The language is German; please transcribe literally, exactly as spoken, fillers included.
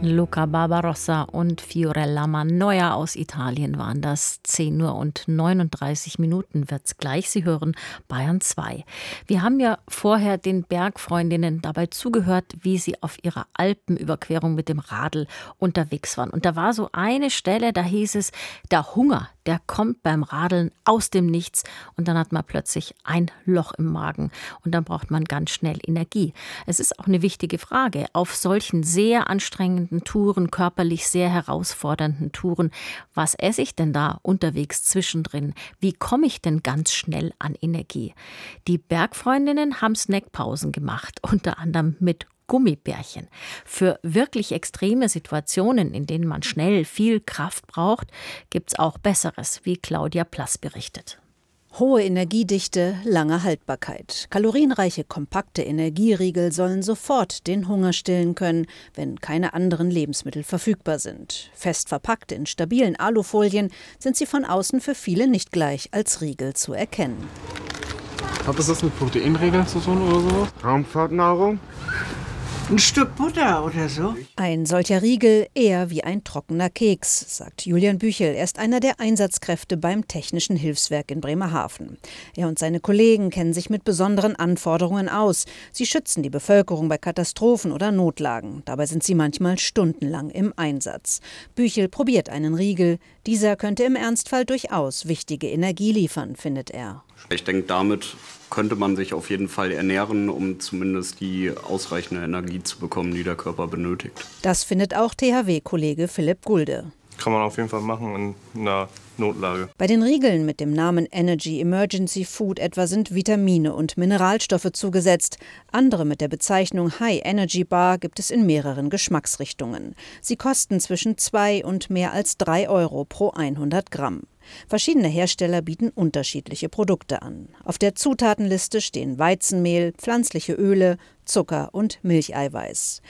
Luca Barbarossa und Fiorella Mannoia aus Italien waren das. zehn Uhr und neununddreißig Minuten wird's gleich. Sie hören Bayern zwei. Wir haben ja vorher den Bergfreundinnen dabei zugehört, wie sie auf ihrer Alpenüberquerung mit dem Radl unterwegs waren. Und da war so eine Stelle, da hieß es, der Hunger, der kommt beim Radeln aus dem Nichts. Und dann hat man plötzlich ein Loch im Magen. Und dann braucht man ganz schnell Energie. Es ist auch eine wichtige Frage. Auf solchen sehr anstrengenden Touren, körperlich sehr herausfordernden Touren. Was esse ich denn da unterwegs zwischendrin? Wie komme ich denn ganz schnell an Energie? Die Bergfreundinnen haben Snackpausen gemacht, unter anderem mit Gummibärchen. Für wirklich extreme Situationen, in denen man schnell viel Kraft braucht, gibt's auch Besseres, wie Claudia Plass berichtet. Hohe Energiedichte, lange Haltbarkeit. Kalorienreiche, kompakte Energieriegel sollen sofort den Hunger stillen können, wenn keine anderen Lebensmittel verfügbar sind. Fest verpackt in stabilen Alufolien sind sie von außen für viele nicht gleich als Riegel zu erkennen. Hat das was mit Proteinregeln zu tun oder so? Raumfahrtnahrung? Ein Stück Butter oder so? Ein solcher Riegel eher wie ein trockener Keks, sagt Julian Büchel. Er ist einer der Einsatzkräfte beim Technischen Hilfswerk in Bremerhaven. Er und seine Kollegen kennen sich mit besonderen Anforderungen aus. Sie schützen die Bevölkerung bei Katastrophen oder Notlagen. Dabei sind sie manchmal stundenlang im Einsatz. Büchel probiert einen Riegel. Dieser könnte im Ernstfall durchaus wichtige Energie liefern, findet er. Ich denke, damit könnte man sich auf jeden Fall ernähren, um zumindest die ausreichende Energie zu bekommen, die der Körper benötigt. Das findet auch T H W-Kollege Philipp Gulde. Kann man auf jeden Fall machen in einer Notlage. Bei den Riegeln mit dem Namen Energy Emergency Food etwa sind Vitamine und Mineralstoffe zugesetzt. Andere mit der Bezeichnung High Energy Bar gibt es in mehreren Geschmacksrichtungen. Sie kosten zwischen zwei und mehr als drei Euro pro hundert Gramm. Verschiedene Hersteller bieten unterschiedliche Produkte an. Auf der Zutatenliste stehen Weizenmehl, pflanzliche Öle, Zucker und Milcheiweiß.